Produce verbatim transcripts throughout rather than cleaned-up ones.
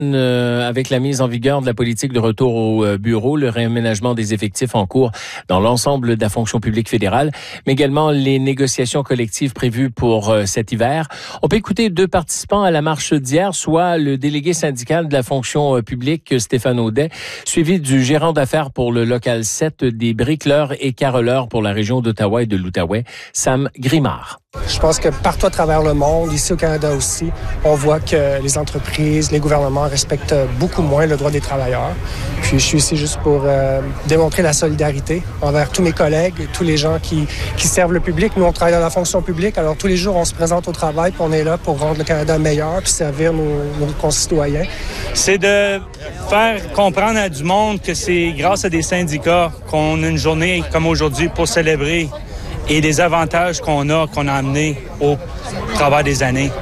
euh, avec la mise en vigueur de la politique de retour au euh, bureau, le réaménagement des effectifs en cours dans l'ensemble de la fonction publique fédérale, mais également les négociations collectives prévues pour euh, cet hiver. On peut écouter deux participants à la marche d'hier, soit le délégué syndical de la fonction euh, publique, Stéphane Audet, suivi du gérant d'affaires pour le local sept des bricoleurs et carreleurs pour la région d'Ottawa et de l'Outaouais, Sam Grimard. Je pense que partout à travers le monde, ici au Canada aussi, on voit que les entreprises, les gouvernements respectent beaucoup moins le droit des travailleurs. Puis je suis ici juste pour euh, démontrer la solidarité envers tous mes collègues, tous les gens qui, qui servent le public. Nous, on travaille dans la fonction publique, alors tous les jours, on se présente au travail, puis on est là pour rendre le Canada meilleur, puis servir nos, nos concitoyens. C'est de faire comprendre à du monde que c'est grâce à des syndicats qu'on a une journée comme aujourd'hui pour célébrer et des avantages qu'on a, qu'on a amenés au travers des années.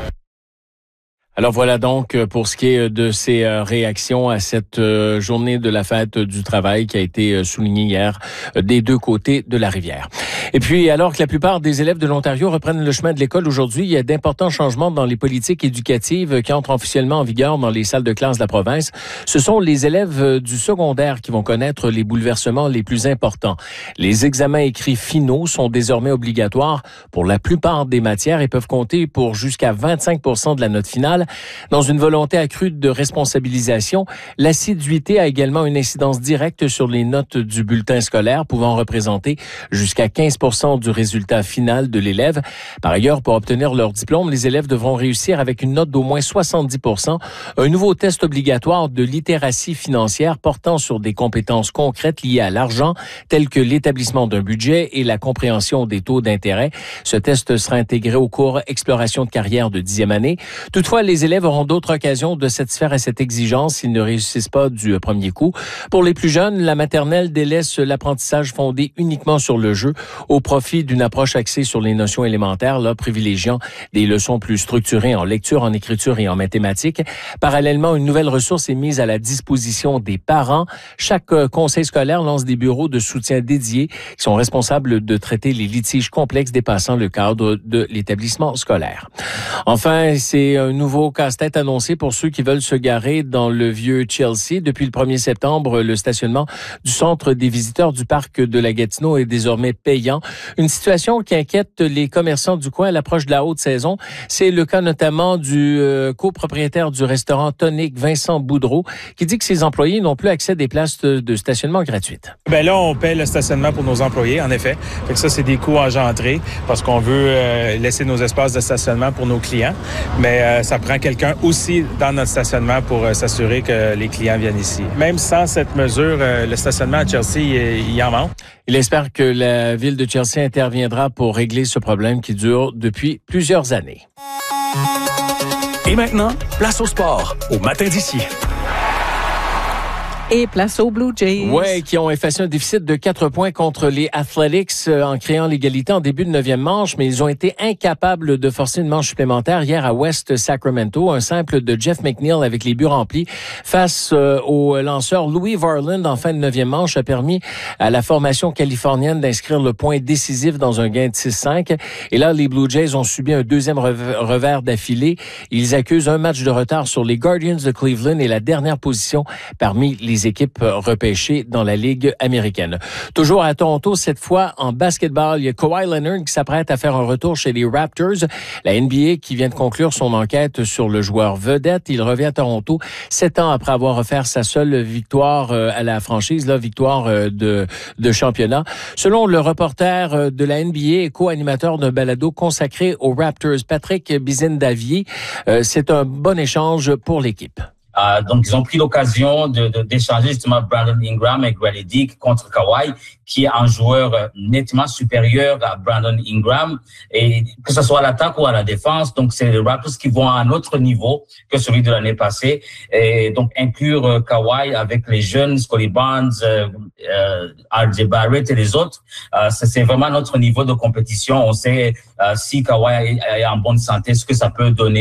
Alors voilà donc pour ce qui est de ces réactions à cette journée de la fête du travail qui a été soulignée hier des deux côtés de la rivière. Et puis, alors que la plupart des élèves de l'Ontario reprennent le chemin de l'école aujourd'hui, il y a d'importants changements dans les politiques éducatives qui entrent officiellement en vigueur dans les salles de classe de la province. Ce sont les élèves du secondaire qui vont connaître les bouleversements les plus importants. Les examens écrits finaux sont désormais obligatoires pour la plupart des matières et peuvent compter pour jusqu'à vingt-cinq pour cent de la note finale. Dans une volonté accrue de responsabilisation, l'assiduité a également une incidence directe sur les notes du bulletin scolaire, pouvant représenter jusqu'à quinze pour cent du résultat final de l'élève. Par ailleurs, pour obtenir leur diplôme, les élèves devront réussir avec une note d'au moins soixante-dix pour cent, un nouveau test obligatoire de littératie financière portant sur des compétences concrètes liées à l'argent, telles que l'établissement d'un budget et la compréhension des taux d'intérêt. Ce test sera intégré au cours Exploration de carrière de dixième année. Toutefois, les élèves auront d'autres occasions de satisfaire à cette exigence s'ils ne réussissent pas du premier coup. Pour les plus jeunes, la maternelle délaisse l'apprentissage fondé uniquement sur le jeu au profit d'une approche axée sur les notions élémentaires, là, privilégiant des leçons plus structurées en lecture, en écriture et en mathématiques. Parallèlement, une nouvelle ressource est mise à la disposition des parents. Chaque euh, conseil scolaire lance des bureaux de soutien dédiés qui sont responsables de traiter les litiges complexes dépassant le cadre de l'établissement scolaire. Enfin, c'est un nouveau casse-tête annoncé pour ceux qui veulent se garer dans le vieux Chelsea. Depuis le premier septembre, le stationnement du centre des visiteurs du parc de la Gatineau est désormais payant. Une situation qui inquiète les commerçants du coin à l'approche de la haute saison. C'est le cas notamment du euh, copropriétaire du restaurant Tonic, Vincent Boudreau, qui dit que ses employés n'ont plus accès à des places de, de stationnement gratuites. Ben là, on paie le stationnement pour nos employés, en effet. Fait que ça, c'est des coûts engendrés parce qu'on veut euh, laisser nos espaces de stationnement pour nos clients. Mais euh, ça prend quelqu'un aussi dans notre stationnement pour euh, s'assurer que les clients viennent ici. Même sans cette mesure, euh, le stationnement à Chelsea, il, il en manque. Il espère que la ville de Chelsea interviendra pour régler ce problème qui dure depuis plusieurs années. Et maintenant, place au sport, au matin d'ici. Et place aux Blue Jays. Ouais, qui ont effacé un déficit de quatre points contre les Athletics euh, en créant l'égalité en début de neuvième manche, mais ils ont été incapables de forcer une manche supplémentaire hier à West Sacramento. Un simple de Jeff McNeil avec les buts remplis face euh, au lanceur Louis Varland en fin de neuvième manche a permis à la formation californienne d'inscrire le point décisif dans un gain de six cinq. Et là, les Blue Jays ont subi un deuxième revers d'affilée. Ils accusent un match de retard sur les Guardians de Cleveland et la dernière position parmi les équipes repêchées dans la Ligue américaine. Toujours à Toronto, cette fois en basketball, il y a Kawhi Leonard qui s'apprête à faire un retour chez les Raptors. La N B A qui vient de conclure son enquête sur le joueur vedette. Il revient à Toronto sept ans après avoir offert sa seule victoire à la franchise, la victoire de, de championnat. Selon le reporter de la N B A et co-animateur d'un balado consacré aux Raptors, Patrick Bizendavier, c'est un bon échange pour l'équipe. Euh, donc, ils ont pris l'occasion de, de, d'échanger justement Brandon Ingram et Grady Dick contre Kawhi, qui est un joueur euh, nettement supérieur à Brandon Ingram, et que ce soit à l'attaque ou à la défense. Donc, c'est les Raptors qui vont à un autre niveau que celui de l'année passée. Et donc, inclure euh, Kawhi avec les jeunes, Scottie Barnes, euh, euh, R J Barrett et les autres, euh, c'est, c'est vraiment notre niveau de compétition. On sait euh, si Kawhi est, est en bonne santé, ce que ça peut donner.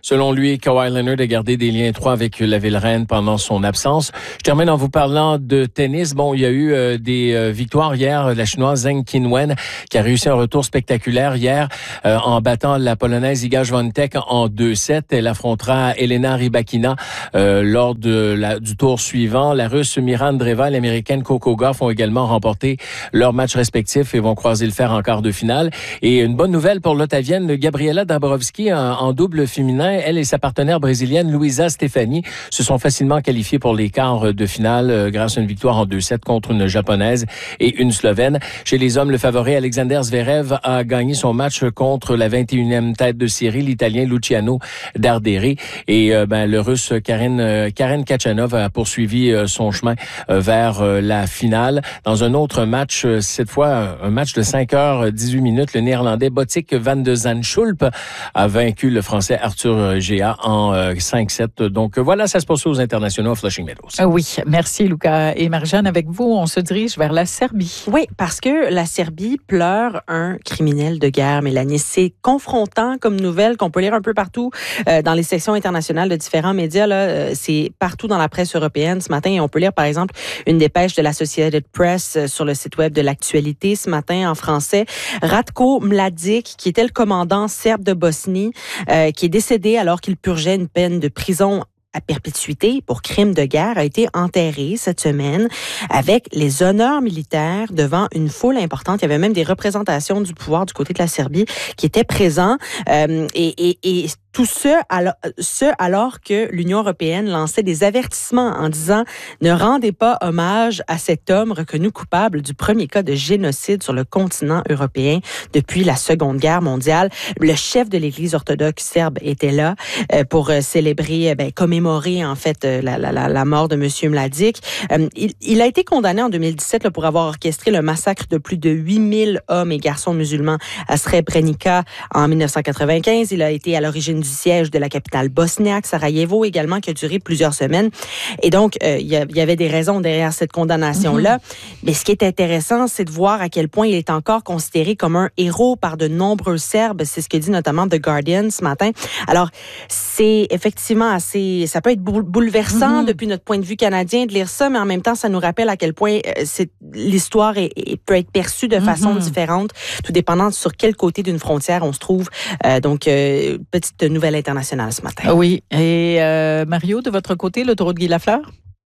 Selon lui, Kawhi Leonard a gardé des liens étroits avec la Ville-Reine pendant son absence. Je termine en vous parlant de tennis. Bon, il y a eu euh, des euh, victoires hier. La Chinoise Zheng Qinwen qui a réussi un retour spectaculaire hier euh, en battant la Polonaise Iga Świątek en deux sept. Elle affrontera Elena Rybakina euh, lors de la, du tour suivant. La Russe Miran Dreva et l'Américaine Coco Gauff ont également remporté leurs matchs respectifs et vont croiser le fer en quart de finale. Et une bonne nouvelle pour l'Ottavienne Gabriela Dabrowski en, en double féminin. Elle et sa partenaire brésilienne Luisa Stefani se sont facilement qualifiées pour les quarts de finale euh, grâce à une victoire en deux sept contre une Japonaise et une Slovène. Chez les hommes, le favori Alexander Zverev a gagné son match contre la vingt et unième tête de série, l'Italien Luciano Darderi. Et euh, ben, le Russe Karen, euh, Karen Khachanov a poursuivi euh, son chemin euh, vers euh, la finale. Dans un autre match, euh, cette fois un match de cinq heures dix-huit minutes, le Néerlandais Botic van de Zandschulp a vaincu le Français Arthur Géa en euh, cinq sept. Donc voilà, ça se passe aux internationaux à Flushing Meadows. Oui, merci Lucas. Et Marie-Jeanne, avec vous, on se dirige vers la Serbie. Oui, parce que la Serbie pleure un criminel de guerre, Mélanie. C'est confrontant comme nouvelle qu'on peut lire un peu partout euh, dans les sections internationales de différents médias. Là, euh, c'est partout dans la presse européenne ce matin. Et on peut lire, par exemple, une dépêche de l'Associated Press euh, sur le site web de l'Actualité ce matin en français. Ratko Mladic, qui était le commandant serbe de Bosnie, euh, qui est décédé alors qu'il purgeait une peine de prison à perpétuité pour crime de guerre, a été enterré cette semaine avec les honneurs militaires devant une foule importante. Il y avait même des représentations du pouvoir du côté de la Serbie qui étaient présents. Euh, et, et, et tout ce alors, ce alors que l'Union européenne lançait des avertissements en disant « Ne rendez pas hommage à cet homme reconnu coupable du premier cas de génocide sur le continent européen depuis la Seconde Guerre mondiale. » Le chef de l'Église orthodoxe serbe était là euh, pour euh, célébrer, euh, ben, commémorer en fait euh, la, la, la mort de M. Mladic. Euh, il, il a été condamné en deux mille dix-sept là, pour avoir orchestré le massacre de plus de huit mille hommes et garçons musulmans à Srebrenica en dix-neuf cent quatre-vingt-quinze. Il a été à l'origine du siège de la capitale bosniaque, Sarajevo également, qui a duré plusieurs semaines. Et donc, euh, il y, y avait des raisons derrière cette condamnation-là. Mm-hmm. Mais ce qui est intéressant, c'est de voir à quel point il est encore considéré comme un héros par de nombreux Serbes. C'est ce que dit notamment The Guardian ce matin. Alors, c'est effectivement assez... Ça peut être bouleversant mm-hmm. depuis notre point de vue canadien de lire ça, mais en même temps, ça nous rappelle à quel point euh, c'est, l'histoire est, est, peut être perçue de mm-hmm. façon différente, tout dépendant sur quel côté d'une frontière on se trouve. Euh, donc, euh, petite nouvelle internationale ce matin. Oui. Et euh, Mario, de votre côté, l'autoroute Guy Lafleur?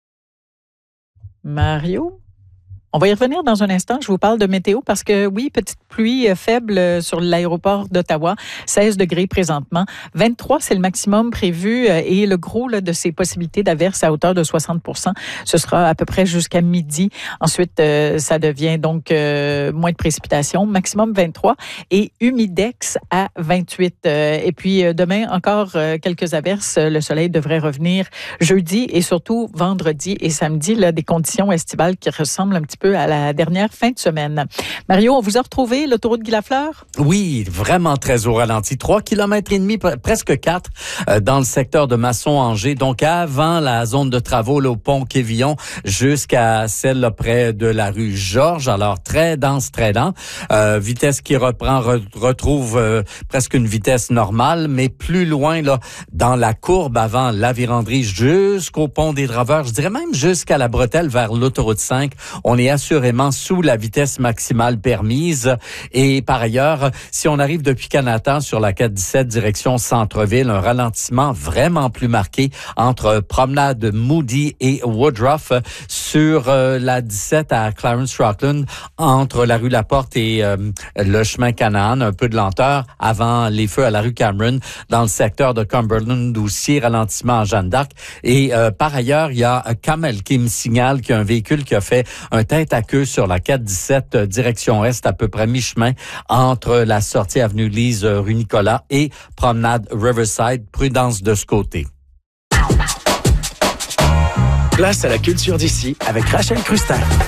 Mario? On va y revenir dans un instant. Je vous parle de météo parce que, oui, petite pluie faible sur l'aéroport d'Ottawa. seize degrés présentement. vingt-trois, c'est le maximum prévu et le gros là, de ces possibilités d'averses à hauteur de soixante pour cent, ce sera à peu près jusqu'à midi. Ensuite, euh, ça devient donc euh, moins de précipitations. Maximum vingt-trois et humidex à vingt-huit. Euh, et puis, euh, demain, encore euh, quelques averses. Le soleil devrait revenir jeudi et surtout vendredi et samedi. Là, des conditions estivales qui ressemblent un petit peu à la dernière fin de semaine. Mario, on vous a retrouvé l'autoroute Guy Lafleur? Oui, vraiment très au ralenti. Trois kilomètres et demi, presque quatre, euh, dans le secteur de Masson-Angers. Donc, avant la zone de travaux, là, au pont Quévillon, jusqu'à celle là, près de la rue Georges. Alors, très dense, très lent. Euh, vitesse qui reprend, re, retrouve euh, presque une vitesse normale, mais plus loin, là, dans la courbe avant la Vérandrie jusqu'au pont des Draveurs, je dirais même jusqu'à la bretelle vers l'autoroute cinq. On est assurément sous la vitesse maximale permise. Et par ailleurs, si on arrive depuis Canatan sur la quatre dix-sept direction centre-ville, un ralentissement vraiment plus marqué entre promenade Moody et Woodruff sur euh, la dix-sept à Clarence-Rockland, entre la rue Laporte et euh, le chemin Canaan, un peu de lenteur avant les feux à la rue Cameron dans le secteur de Cumberland, aussi ralentissement à Jeanne d'Arc. Et euh, par ailleurs, il y a Kamel qui me signale qu'il y a un véhicule qui a fait un tête à queue sur la quatre dix-sept direction est, à peu près mi-chemin entre la sortie avenue Lise rue Nicolas et promenade Riverside. Prudence de ce côté. Place à la culture d'ici avec Rachel Crustin.